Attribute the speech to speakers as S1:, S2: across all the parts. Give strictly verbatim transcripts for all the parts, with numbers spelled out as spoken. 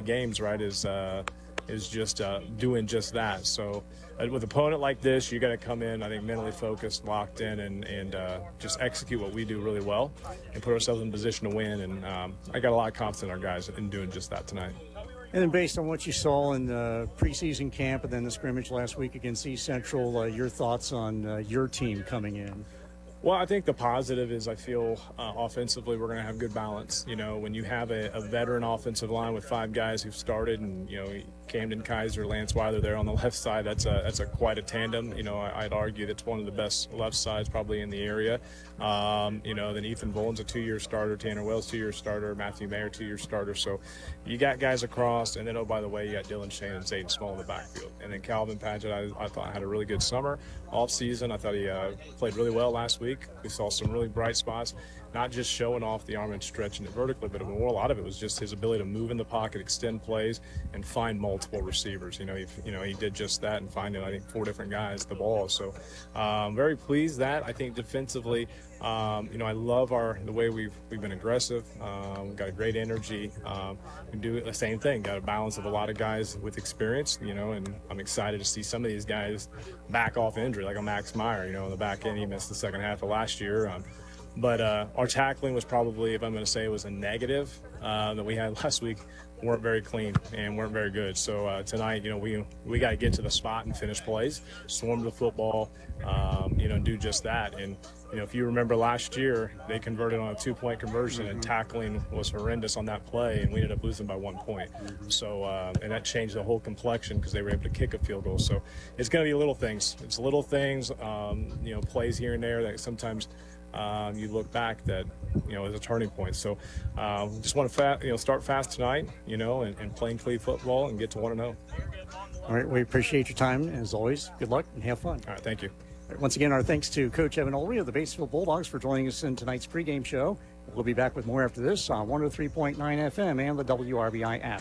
S1: games, right, is uh, is just uh, doing just that. So uh, with an opponent like this, you got to come in, I think, mentally focused, locked in, and, and uh, just execute what we do really well and put ourselves in position to win. And um, I got a lot of confidence in our guys in doing just that tonight.
S2: And then based on what you saw in the preseason camp and then the scrimmage last week against East Central, uh, your thoughts on uh, your team coming in?
S1: Well, I think the positive is I feel uh, offensively we're going to have good balance. You know, when you have a, a veteran offensive line with five guys who've started, and you know Camden Kaiser, Lance Weiler there on the left side, that's a that's a quite a tandem. You know, I, I'd argue that's one of the best left sides probably in the area. Um, you know, then Ethan Boland's a two-year starter, Tanner Wells two-year starter, Matthew Mayer two-year starter. So you got guys across, and then oh by the way, you got Dylan Shane and Zayden Small in the backfield, and then Calvin Padgett. I, I thought had a really good summer off season. I thought he uh, played really well last week. We saw some really bright spots, not just showing off the arm and stretching it vertically, but a lot of it was just his ability to move in the pocket, extend plays, and find multiple receivers. You know, he, you know, he did just that and finding, I think, four different guys the ball. So I'm um, very pleased that. I think defensively, um, you know, I love our the way we've we've been aggressive. Um, we've got a great energy. Um, we do the same thing. Got a balance of a lot of guys with experience, you know, and I'm excited to see some of these guys back off injury, like a Max Meyer, you know, in the back end. He missed the second half of last year. Um, But uh, our tackling was probably, if I'm going to say it was a negative uh, that we had last week, weren't very clean and weren't very good. So uh, tonight, you know, we we got to get to the spot and finish plays, swarm the football, um, you know, and do just that. And, you know, if you remember last year, they converted on a two-point conversion, mm-hmm. and tackling was horrendous on that play, and we ended up losing by one point. Mm-hmm. So, uh, and that changed the whole complexion because they were able to kick a field goal. So it's going to be little things. It's little things, um, you know, plays here and there that sometimes – Um, you look back that, you know, is a turning point. So uh, just want to, fa- you know, start fast tonight, you know, and, and playing clean football and get to one and oh.
S2: All right, we appreciate your time, as always. Good luck and have fun.
S1: All right, thank you.
S2: Right, once again, our thanks to Coach Evan Olry of the Batesville Bulldogs for joining us in tonight's pregame show. We'll be back with more after this on one oh three point nine F M and the W R B I app.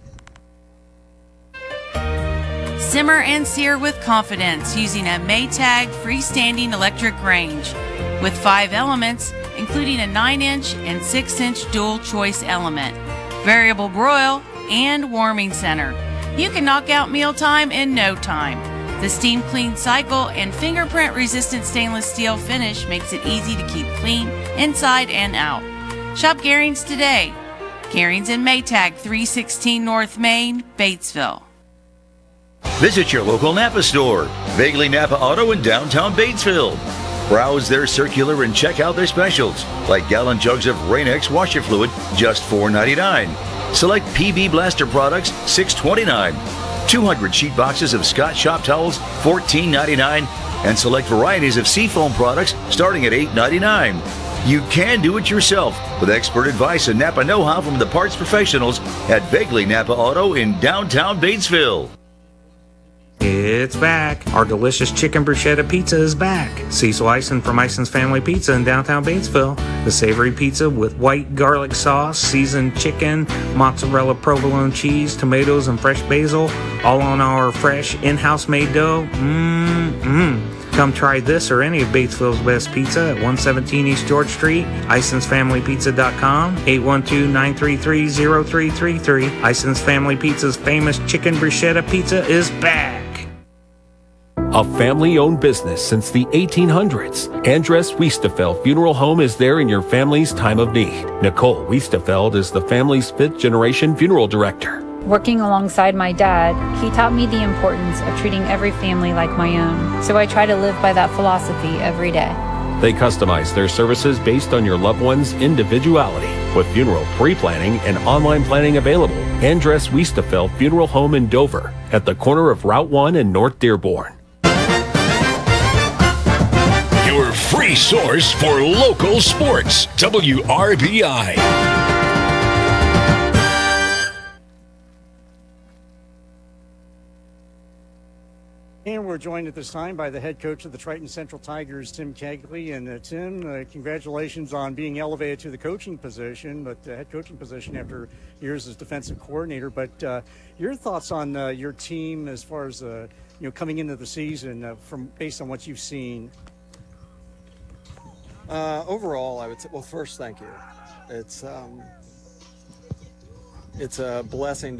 S3: Simmer and sear with confidence using a Maytag freestanding electric range with five elements, including a nine inch and six inch dual choice element, variable broil, and warming center. You can knock out mealtime in no time. The steam clean cycle and fingerprint resistant stainless steel finish makes it easy to keep clean inside and out. Shop Garings today. Garings and Maytag, three sixteen North Main, Batesville.
S4: Visit your local Napa store, Vaguely Napa Auto in downtown Batesville. Browse their circular and check out their specials, like gallon jugs of Rain-X washer fluid, just four ninety-nine. Select P B Blaster products, six twenty-nine. two hundred sheet boxes of Scott Shop towels, fourteen ninety-nine. And select varieties of Seafoam products, starting at eight ninety-nine. You can do it yourself with expert advice and Napa know-how from the parts professionals at Vaguely Napa Auto in downtown Batesville.
S5: It's back. Our delicious chicken bruschetta pizza is back. Cecil Ison from Ison's Family Pizza in downtown Batesville. The savory pizza with white garlic sauce, seasoned chicken, mozzarella provolone cheese, tomatoes, and fresh basil, all on our fresh in-house made dough. Mmm-mmm. Come try this or any of Batesville's best pizza at one seventeen East George Street, isons family pizza dot com, eight one two, nine three three, zero three three three. Ison's Family Pizza's famous chicken bruschetta pizza is back.
S6: A family-owned business since the eighteen hundreds, Andres Wiestefeld Funeral Home is there in your family's time of need. Nicole Wiestefeld is the family's fifth-generation funeral director.
S7: Working alongside my dad, he taught me the importance of treating every family like my own, so I try to live by that philosophy every day.
S6: They customize their services based on your loved one's individuality. With funeral pre-planning and online planning available, Andres Wiestefeld Funeral Home in Dover, at the corner of Route one and North Dearborn.
S8: Your free source for local sports, W R B I.
S2: And we're joined at this time by the head coach of the Triton Central Tigers, Tim Kegley. And uh, Tim, uh, congratulations on being elevated to the coaching position, but uh, head coaching position after years as defensive coordinator. But uh, your thoughts on uh, your team as far as uh, you know coming into the season, uh, from based on what you've seen.
S9: Uh, overall, I would say, well, first, thank you. It's um, it's a blessing